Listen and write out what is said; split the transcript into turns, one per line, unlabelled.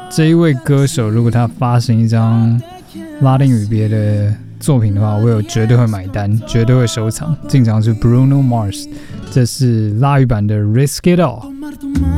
这一位歌手如果他发行一张拉丁语别的作品的话，我绝对会买单，绝对会收藏。进场是 Bruno Mars， 这是拉语版的 Risk It All。